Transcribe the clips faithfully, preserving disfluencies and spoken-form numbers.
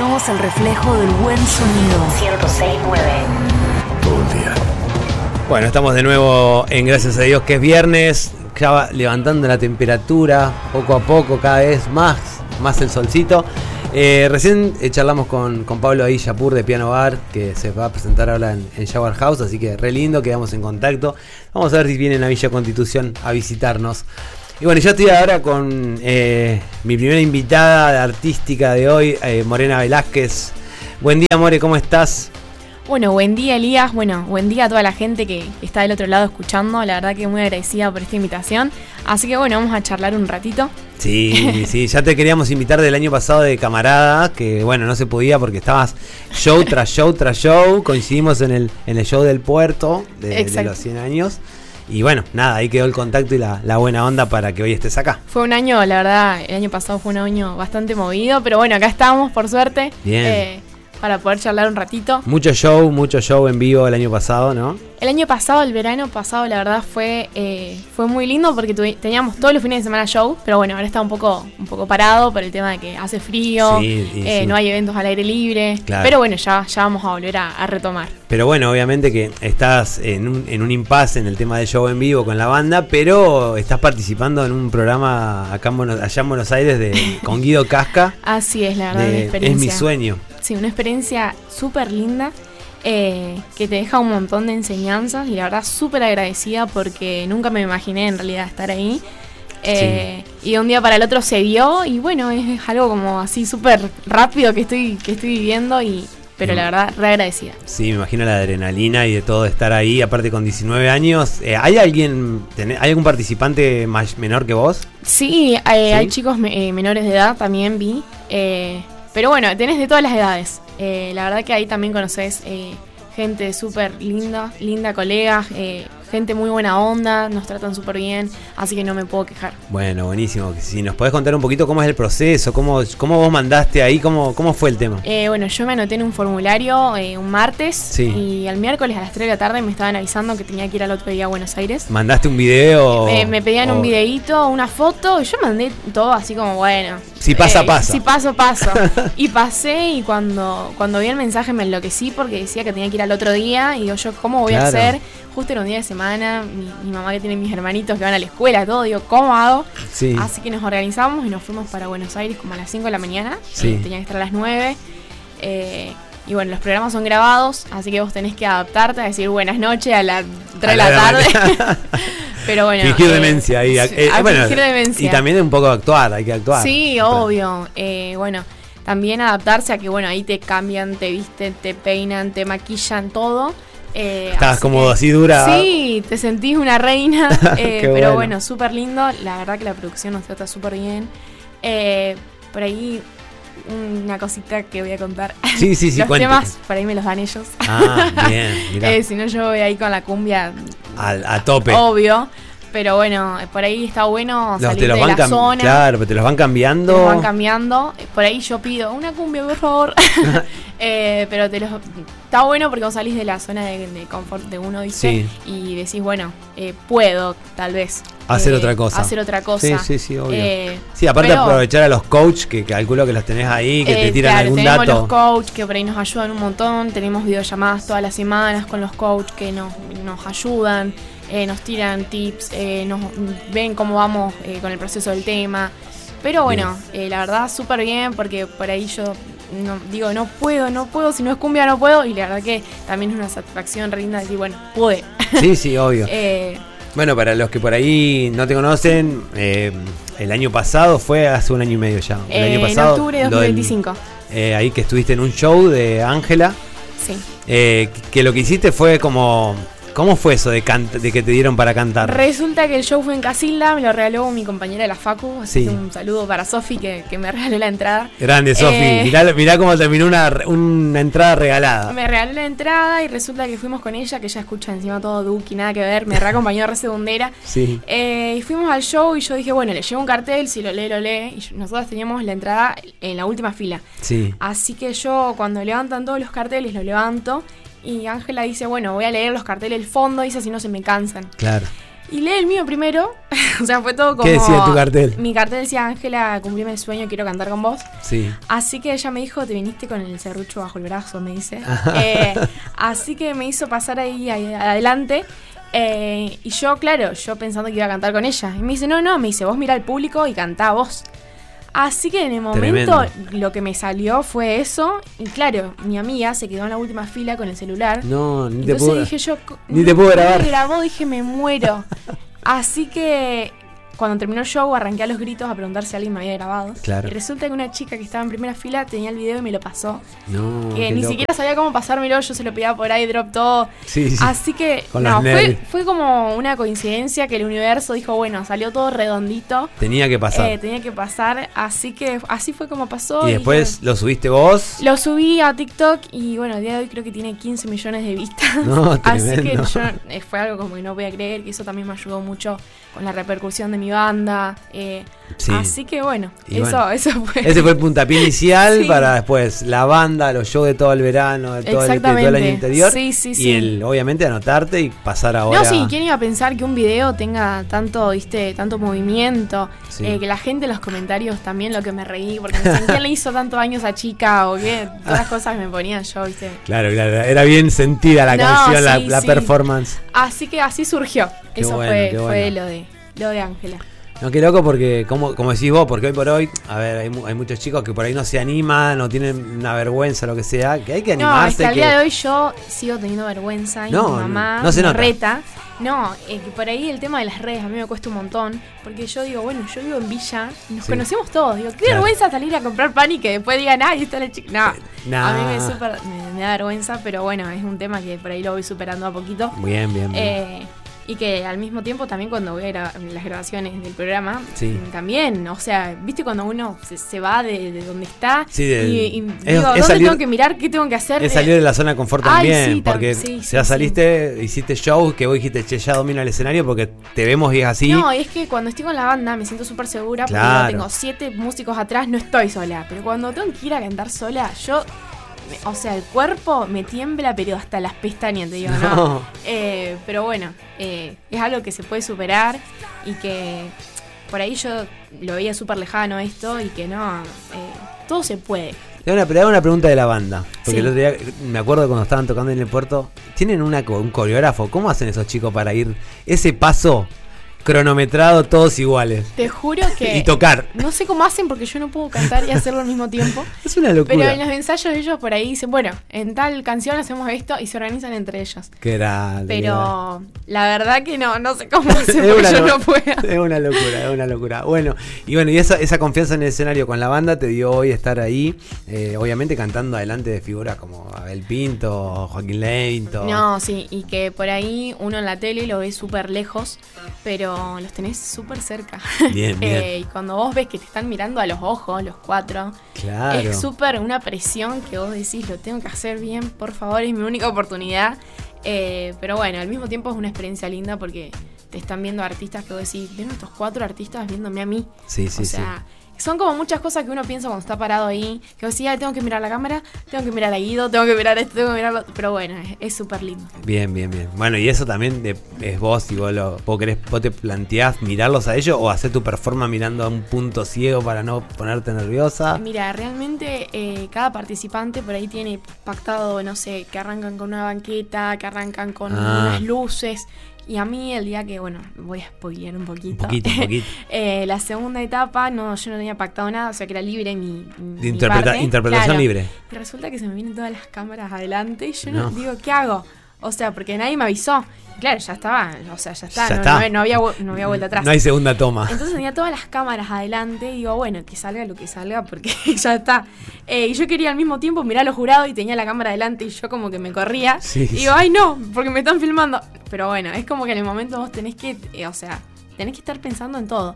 Somos el reflejo del buen sonido. ciento seis punto nueve. Todo el día. Bueno, estamos de nuevo en Gracias a Dios que es viernes. Ya va levantando la temperatura poco a poco, cada vez más, más el solcito. Eh, recién eh, charlamos con, con Pablo ahí, Yapur de Piano Bar, que se va a presentar ahora en, en Shower House, así que re lindo, quedamos en contacto. Vamos a ver si vienen a Villa Constitución a visitarnos. Y bueno, yo estoy ahora con eh, mi primera invitada artística de hoy, eh, Morena Velázquez. Buen día, More, ¿cómo estás? Bueno, buen día, Elías. Bueno, buen día a toda la gente que está del otro lado escuchando. La verdad que muy agradecida por esta invitación. Así que bueno, vamos a charlar un ratito. Sí, sí, ya te queríamos invitar del año pasado de camarada, que bueno, no se podía porque estabas show tras show tras show. Coincidimos en el, en el show del puerto de, de los cien años. Y bueno, nada, ahí quedó el contacto y la, la buena onda para que hoy estés acá. Fue un año, la verdad, el año pasado fue un año bastante movido, pero bueno, acá estamos, por suerte. Bien. Eh, para poder charlar un ratito. Mucho show, mucho show en vivo el año pasado, ¿no? El año pasado, el verano pasado, la verdad fue eh, fue muy lindo porque tuvi- teníamos todos los fines de semana show, pero bueno, ahora está un poco un poco parado por el tema de que hace frío, Sí, y eh, sí. no hay eventos al aire libre, Claro. pero bueno, ya, ya vamos a volver a, a retomar. Pero bueno, obviamente que estás en un, en un impasse en el tema del show en vivo con la banda, pero estás participando en un programa acá en Buenos, allá en Buenos Aires de, con Guido Casca. Así es, la verdad, de una experiencia. Es mi sueño. Sí, una experiencia súper linda, eh, que te deja un montón de enseñanzas y la verdad súper agradecida porque nunca me imaginé en realidad estar ahí. Eh, sí. Y de un día para el otro se dio y bueno, es, es algo como así súper rápido que estoy, que estoy viviendo y... Pero la verdad, re agradecida. Sí, me imagino la adrenalina y de todo estar ahí, aparte con diecinueve años. Eh, ¿Hay alguien, hay algún participante más, menor que vos? Sí, eh, ¿Sí? Hay chicos eh, menores de edad, también vi. Eh, pero bueno, tenés de todas las edades. Eh, la verdad que ahí también conocés eh, gente súper linda, linda colega, eh, gente muy buena onda, nos tratan súper bien, así que no me puedo quejar. Bueno, buenísimo. Si nos podés contar un poquito cómo es el proceso, cómo, cómo vos mandaste ahí, cómo, cómo fue el tema. Eh, bueno, yo me anoté en un formulario eh, un martes, sí. Y al miércoles a las tres de la tarde me estaban avisando que tenía que ir al otro día a Buenos Aires. ¿Mandaste un video? Eh, me pedían o... un videíto, una foto, y yo mandé todo así como, bueno... Si pasa, eh, pasa. Si paso, paso. Y pasé y cuando, cuando vi el mensaje me enloquecí porque decía que tenía que ir al otro día. Y digo yo, ¿cómo voy claro. a hacer? Justo era un día de semana, mi, mi mamá que tiene mis hermanitos que van a la escuela, todo, digo, ¿cómo hago? Sí. Así que nos organizamos y nos fuimos para Buenos Aires como a las cinco de la mañana. Sí. Eh, tenía que estar a las nueve. Eh, y bueno, los programas son grabados, así que vos tenés que adaptarte a decir buenas noches a las tres de la tarde. Pero bueno. Fingir eh, demencia ahí. Eh, a bueno, fingir demencia. Y también un poco actuar, hay que actuar. Sí, obvio. Eh, bueno, también adaptarse a que, bueno, ahí te cambian, te visten, te peinan, te maquillan, todo. Eh, Estabas así como que, así dura. Sí, te sentís una reina. eh, pero bueno, bueno, súper lindo. La verdad que la producción nos trata súper bien. Eh, por ahí, una cosita que voy a contar. Sí, sí, sí. Los cuente. temas, por ahí me los dan ellos. Ah, bien, mirá. eh, si no, yo voy ahí con la cumbia. A, a tope. Obvio. Pero bueno, por ahí está bueno los, salir te los de van la cam- zona. Claro, pero te los van cambiando. Te los van cambiando. Por ahí yo pido una cumbia, por favor. eh, pero te los está bueno porque vos salís de la zona de, de confort de uno, ¿viste? Sí. Y decís, bueno, eh, puedo, tal vez. Hacer eh, otra cosa. Hacer otra cosa. Sí, sí, sí, obvio. Eh, sí, aparte pero, aprovechar a los coach que calculo que los tenés ahí, que eh, te tiran claro, algún tenemos dato. Los coach que por ahí nos ayudan un montón. Tenemos videollamadas todas las semanas con los coach que nos, nos ayudan. Eh, nos tiran tips, eh, nos ven cómo vamos eh, con el proceso del tema. Pero bueno, eh, la verdad súper bien porque por ahí yo no, digo, no puedo, no puedo, si no es cumbia no puedo. Y la verdad que también es una satisfacción re linda decir, bueno, pude. Sí, sí, obvio. eh, bueno, para los que por ahí no te conocen, eh, el año pasado fue hace un año y medio ya. El eh, año pasado, en octubre de dos mil veinticinco. Del, eh, ahí que estuviste en un show de Ángela. Sí. Eh, que lo que hiciste fue como... ¿Cómo fue eso de, canta, de que te dieron para cantar? Resulta que el show fue en Casilda, me lo regaló mi compañera de la Facu, así sí. que un saludo para Sofi que, que me regaló la entrada. Grande, Sofi, eh, mirá, mirá cómo terminó una, una entrada regalada. Me regaló la entrada y resulta que fuimos con ella, que ella escucha encima todo Duki, nada que ver, me reacompañó re segundera. Sí. Eh, y fuimos al show y yo dije, bueno, le llevo un cartel, si lo lee, lo lee. Y nosotros teníamos la entrada en la última fila. Sí. Así que yo, cuando levantan todos los carteles, los levanto. Y Ángela dice, bueno, voy a leer los carteles del fondo, dice, si no se me cansan. Claro. Y lee el mío primero. O sea, fue todo como... ¿Qué decía tu cartel? Mi cartel decía, Ángela, cumplime el sueño, quiero cantar con vos. Sí. Así que ella me dijo, te viniste con el serrucho bajo el brazo, me dice. eh, así que me hizo pasar ahí, ahí adelante. Eh, y yo, claro, yo pensando que iba a cantar con ella. Y me dice, no, no, me dice, vos mira al público y cantá vos. Así que en el momento Tremendo. lo que me salió fue eso. Y claro, mi amiga se quedó en la última fila con el celular. No, ni te Entonces puedo... dije yo, ni te puedo grabar. Me grabó, dije, me muero. Así que cuando terminó el show arranqué a los gritos a preguntar si alguien me había grabado. Claro. Y resulta que una chica que estaba en primera fila tenía el video y me lo pasó. No, Que qué ni loco. siquiera sabía cómo pasármelo, yo se lo pedía por iDrop todo. Sí, sí. Así que Con no, los fue, nervios. fue como una coincidencia que el universo dijo, bueno, salió todo redondito. Tenía que pasar. Eh, tenía que pasar, así que así fue como pasó. Y después lo subiste vos. Lo subí a TikTok y bueno, el día de hoy creo que tiene quince millones de vistas. No, Así que tremendo. yo, eh, fue algo como que no voy a creer, que eso también me ayudó mucho con la repercusión de mi banda. Eh, Sí. Así que bueno, Y eso, bueno, eso fue. Ese fue el puntapié inicial Sí. para después la banda, los shows de todo el verano, de todo el, de todo el año Exactamente. interior. Sí, sí, y sí. el, obviamente anotarte y pasar ahora. No, sí, ¿quién iba a pensar que un video tenga tanto, viste, tanto movimiento? Sí. Eh, que la gente en los comentarios también lo que me reí, porque me decían, ¿quién le hizo tanto daño a esa chica? O qué, todas las cosas que me ponían yo, viste. Claro, claro, era bien sentida la No, canción, la, sí, la sí. performance. Así que así surgió. Qué Eso bueno, fue, qué fue bueno. lo de lo de Ángela. No, qué loco porque, como, como decís vos, porque hoy por hoy, a ver, hay, mu- hay muchos chicos que por ahí no se animan, no tienen una vergüenza, lo que sea, que hay que No, animarse. es que al que- día de hoy yo sigo teniendo vergüenza y No, mi mamá no se me nota. reta. No, eh, que por ahí el tema de las redes a mí me cuesta un montón, porque yo digo, bueno, yo vivo en Villa, y nos Sí. conocemos todos, digo, qué Claro. vergüenza salir a comprar pan y que después digan, ay, está la chica. No, Nah. a mí me, super, me, me da vergüenza, pero bueno, es un tema que por ahí lo voy superando a poquito. Bien, bien, bien. Eh, y que al mismo tiempo también cuando voy a gra- las grabaciones del programa, Sí. también, o sea, viste cuando uno se, se va de, de donde está Sí, del- y, y es- digo, es ¿dónde salir- tengo que mirar? ¿Qué tengo que hacer? Es salir de la zona de confort Ay, también, sí, tam- porque sí, si ya sí, saliste, hiciste shows, que vos dijiste, che, ya domino el escenario porque te vemos y es así. No, y es que cuando estoy con la banda me siento súper segura porque Claro. digo, tengo siete músicos atrás, no estoy sola. Pero cuando tengo que ir a cantar sola, yo, me- o sea, el cuerpo me tiembla, pero hasta las pestañas, te digo, no. No. Eh, pero bueno, eh, es algo que se puede superar y que por ahí yo lo veía súper lejano esto y que no, eh, todo se puede. Te hago una, te hago una pregunta de la banda, porque Sí. el otro día, me acuerdo cuando estaban tocando en el puerto, ¿tienen una, co- un coreógrafo? ¿Cómo hacen esos chicos para ir ese paso cronometrado todos iguales? Te juro que Y tocar. no sé cómo hacen porque yo no puedo cantar y hacerlo al mismo tiempo. Es una locura. Pero en los ensayos ellos por ahí dicen, bueno, en tal canción hacemos esto y se organizan entre ellos. Qué grande, qué Pero la verdad que no, no sé cómo hacen Es porque una, yo lo- no puedo. es una locura, es una locura. Bueno, y bueno, y esa, esa confianza en el escenario con la banda te dio hoy estar ahí, eh, obviamente cantando adelante de figuras como Abel Pinto, Joaquín Levito. No, sí, y que por ahí uno en la tele lo ve súper lejos, pero los tenés súper cerca. Bien, bien. Eh, y cuando vos ves que te están mirando a los ojos, los cuatro, Claro. es súper una presión que vos decís, lo tengo que hacer bien, por favor, es mi única oportunidad. Eh, pero bueno, al mismo tiempo es una experiencia linda porque te están viendo artistas que vos decís, ven estos cuatro artistas viéndome a mí. Sí, sí, o sea, son como muchas cosas que uno piensa cuando está parado ahí, que vos decís, "Ay, tengo que mirar la cámara, tengo que mirar a Guido, tengo que mirar esto, tengo que mirar lo otro". Pero bueno, es- es súper lindo. Bien, bien, bien. Bueno, y eso también de- es vos, si vos, lo, vos, querés, vos te planteás mirarlos a ellos o hacer tu performance mirando a un punto ciego para no ponerte nerviosa. Mira, realmente eh, cada participante por ahí tiene pactado, no sé, que arrancan con una banqueta, que arrancan con Ah. unas luces. Y a mí el día que, bueno, voy a spoilear un poquito. Un poquito, un poquito. eh, la segunda etapa, no, yo no tenía pactado nada, o sea que era libre mi, mi De interpreta- parte. interpretación Claro. libre. Y resulta que se me vienen todas las cámaras adelante y yo no, No. digo, ¿qué hago? O sea, porque nadie me avisó. Claro, ya estaba, o sea, ya está, Ya no, está. no- no había, vu- no había vuelta atrás. No hay segunda toma. Entonces tenía todas las cámaras adelante y digo, bueno, que salga lo que salga porque ya está. Eh, y yo quería al mismo tiempo mirar a los jurados y tenía la cámara adelante y yo como que me corría. Sí, y sí. digo, ay no, porque me están filmando. Pero bueno, es como que en el momento vos tenés que, eh, o sea, tenés que estar pensando en todo.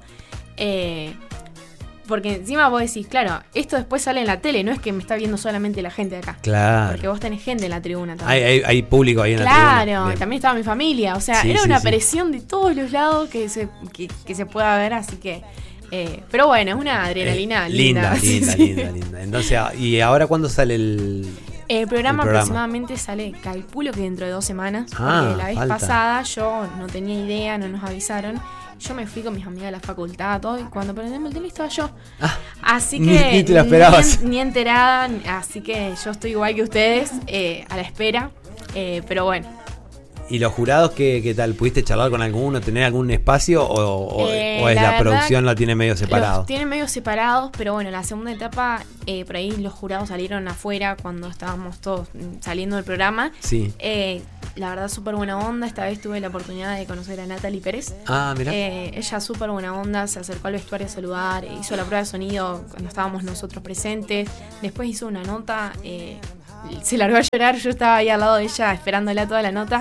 Eh, porque encima vos decís, claro, esto después sale en la tele, no es que me está viendo solamente la gente de acá. Claro. Porque vos tenés gente en la tribuna también. Hay, hay, hay público ahí en la Claro, tribuna. Bien. también estaba mi familia, o sea, Sí, era sí, una sí. presión de todos los lados que se, que, que se pueda ver, así que... eh, pero bueno, es una adrenalina Eh, linda. linda, sí, linda, sí. linda, linda. Entonces, ah, ¿y ahora cuándo sale el, El programa, el programa aproximadamente sale, calculo que dentro de dos semanas, ah, porque la vez falta. pasada yo no tenía idea, no nos avisaron. Yo me fui con mis amigas a la facultad, todo, y cuando prendemos el tele estaba yo. Ah, así ni- que ni te la esperabas. Ni, ni enterada, así que yo estoy igual que ustedes, eh, a la espera. Eh, pero bueno. ¿Y los jurados qué, qué tal? ¿Pudiste charlar con alguno, tener algún espacio o, o- Eh, o es la la, verdad, producción la tiene medio separado? Los tienen medio separados, pero bueno, la segunda etapa, eh, por ahí los jurados salieron afuera cuando estábamos todos mm, saliendo del programa. Sí. Eh, la verdad, súper buena onda. Esta vez tuve la oportunidad de conocer a Natalie Pérez. Ah, mirá. Eh, ella súper buena onda, se acercó al vestuario a saludar, hizo la prueba de sonido cuando estábamos nosotros presentes. Después hizo una nota, eh, se largó a llorar, yo estaba ahí al lado de ella esperándola toda la nota.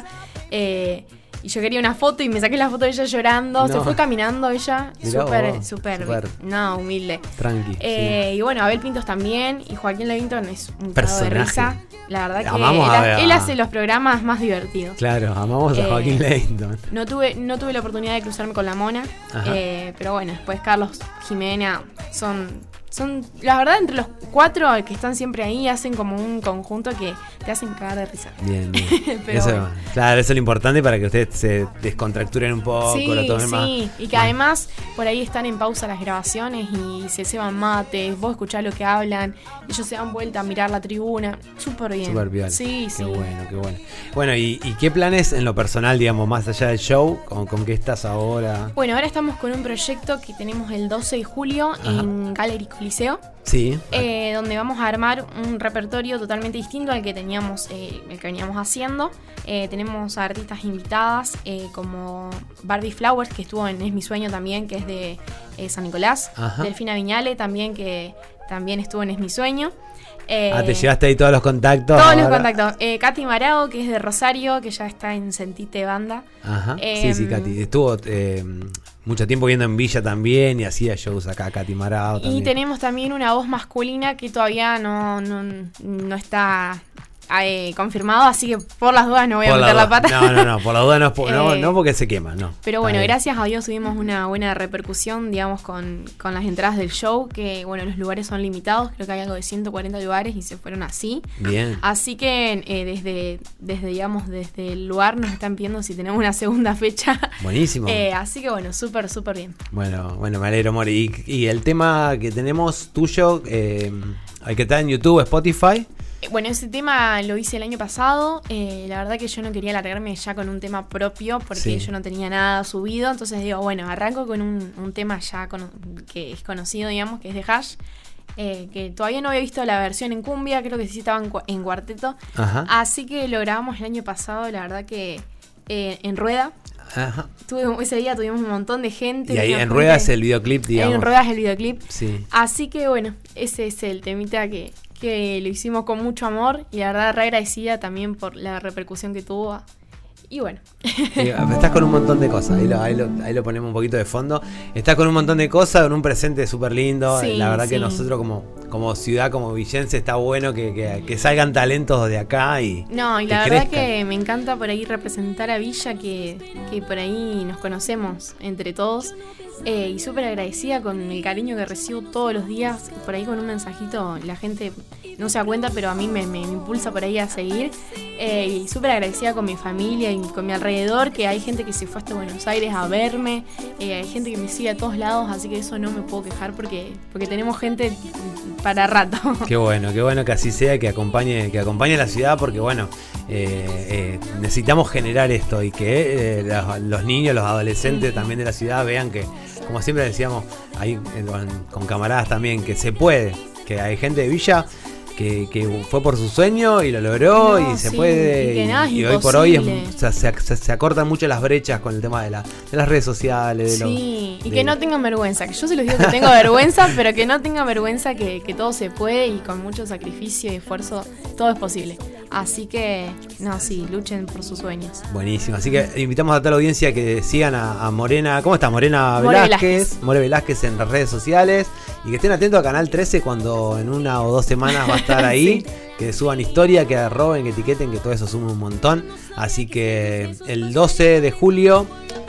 Eh, y yo quería una foto y me saqué la foto de ella llorando. No. Se fue caminando ella, Mirá súper, vos, súper, súper. no, humilde. Tranqui. Eh, Y bueno, Abel Pintos también. Y Joaquín Levington es un cagado de Personaje. risa. La verdad que Amamos él, a- él hace los programas más divertidos. sí. Claro, amamos a Eh, Joaquín Levington. No tuve, no tuve la oportunidad de cruzarme con la Mona, Ajá. eh, pero bueno, después Carlos, Jimena, son, son, la verdad, entre los cuatro que están siempre ahí, hacen como un conjunto que te hacen cagar de risa. Bien, bien. Pero Eso, bueno. Claro, eso es lo importante para que ustedes se descontracturen un poco, Sí, lo tomen sí, más. y que además por ahí están en pausa las grabaciones y se ceban mates, vos escuchás lo que hablan, ellos se dan vuelta a mirar la tribuna, súper bien. Súper bien. Sí, Qué sí. bueno, qué bueno. Bueno, ¿y, y qué planes en lo personal, digamos, más allá del show? ¿Con, con qué estás ahora? Bueno, ahora estamos con un proyecto que tenemos el doce de julio Ajá. en Gallery Coliseo. Sí. Eh, donde vamos a armar un repertorio totalmente distinto al que teníamos, eh, el que veníamos haciendo. Eh, tenemos a artistas invitadas eh, como Barbie Flowers, que estuvo en Es Mi Sueño también, que es de eh, San Nicolás. Ajá. Delfina Viñale también, que también estuvo en Es Mi Sueño. Eh, ah, te llevaste ahí todos los contactos. Todos los ahora? contactos. Eh, Katy Marao, que es de Rosario, que ya está en Sentite Banda. Ajá. Eh, sí, sí, Katy. Estuvo eh, mucho tiempo viendo en Villa también y hacía shows acá, Katy Marao también. Y tenemos también una voz masculina que todavía no, no, no está eh, confirmado, así que por las dudas no voy Por a meter la, duda. pata. No, no, no, por la duda no, es por- no, Eh, no porque se quema, no. Pero Está bueno, bien. gracias a Dios tuvimos una buena repercusión, digamos, con, con las entradas del show, que bueno, los lugares son limitados, creo que hay algo de ciento cuarenta lugares y se fueron así. Bien. Así que eh, desde, desde, digamos, desde el lugar nos están pidiendo si tenemos una segunda fecha. Buenísimo. Eh, así que bueno, súper, súper bien. Bueno, bueno, me alegro, Mori. Y, y el tema que tenemos tuyo, eh, hay que estar en YouTube, Spotify. Eh, Bueno, ese tema lo hice el año pasado. Eh, la verdad que yo no quería alargarme ya con un tema propio porque Sí. yo no tenía nada subido. Entonces digo, bueno, arranco con un, un tema ya cono- que es conocido, digamos, que es de Hash. Eh, que todavía no había visto la versión en cumbia, creo que sí estaba en, cua- en cuarteto. Ajá. Así que lo grabamos el año pasado, la verdad que eh, en Rueda. Ajá. Tuve, ese día tuvimos un montón de gente. Y ahí vino en gente- ruedas el videoclip, digamos. En Ruedas el videoclip. Sí. Así que bueno, ese es el temita que, que lo hicimos con mucho amor y la verdad re agradecida también por la repercusión que tuvo. Y bueno. Eh, Estás con un montón de cosas, ahí lo, ahí, lo, ahí lo ponemos un poquito de fondo. Estás con un montón de cosas, con un presente súper lindo. Sí, La verdad que sí. nosotros como, como ciudad, como villense, está bueno que, que, que salgan talentos de acá y No, y que la verdad crezcan. que me encanta por ahí representar a Villa, que, que por ahí nos conocemos entre todos. Eh, y súper agradecida con el cariño que recibo todos los días. Por ahí con un mensajito la gente no se da cuenta, pero a mí me, me, me impulsa por ahí a seguir. Eh, y súper agradecida con mi familia y con mi alrededor, que hay gente que se fue hasta Buenos Aires a verme. Eh, hay gente que me sigue a todos lados, así que eso no me puedo quejar porque, porque tenemos gente para rato. Qué bueno, qué bueno que así sea, que acompañe, que acompañe la ciudad, porque bueno, eh, eh, necesitamos generar esto y que eh, los, los niños, los adolescentes también de la ciudad vean que, como siempre decíamos ahí eh, con, con camaradas también, que se puede, que hay gente de Villa que, que fue por su sueño y lo logró No, y se sí, puede, y que nada es y hoy por hoy es, imposible. o sea, se, se, se acortan mucho las brechas con el tema de, la, de las redes sociales. De Sí, los, y de- que no tengan vergüenza, que yo se los digo que tengo vergüenza, pero que no tengan vergüenza, que, que todo se puede y con mucho sacrificio y esfuerzo todo es posible. Así que, no, sí, luchen por sus sueños. Buenísimo, así que invitamos a toda la audiencia que sigan a, a Morena, ¿cómo está? Morena More Velázquez, Velázquez. More Velázquez en las redes sociales y que estén atentos a Canal trece cuando en una o dos semanas va a estar ahí, Sí. que suban historia, que arroben, que etiqueten, que todo eso suma un montón. Así que el doce de julio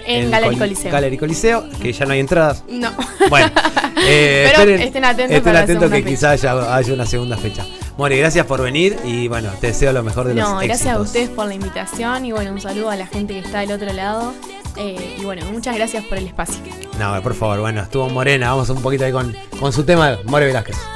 En Gallery Coliseo. Gallery Coliseo, que ya no hay entradas. No. Bueno, eh, pero esperen, estén atentos, estén para atentos la que quizás haya, haya una segunda fecha. More, gracias por venir y bueno, te deseo lo mejor de los No, gracias éxitos. a ustedes por la invitación y bueno, un saludo a la gente que está del otro lado. Eh, y bueno, muchas gracias por el espacio. No, por favor, bueno, estuvo Morena, vamos un poquito ahí con, con su tema, More Velázquez.